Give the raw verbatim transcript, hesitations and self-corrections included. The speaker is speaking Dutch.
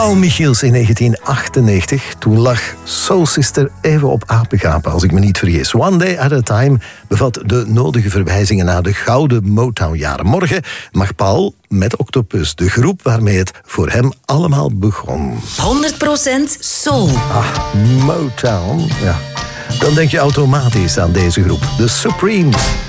Paul Michiels in negentien achtennegentig. Toen lag Soul Sister even op apengapen, als ik me niet vergis. One Day at a Time bevat de nodige verwijzingen naar de gouden Motown-jaren. Morgen mag Paul met Octopus, de groep waarmee het voor hem allemaal begon. honderd procent soul. Ah, Motown, ja. Dan denk je automatisch aan deze groep, de Supremes.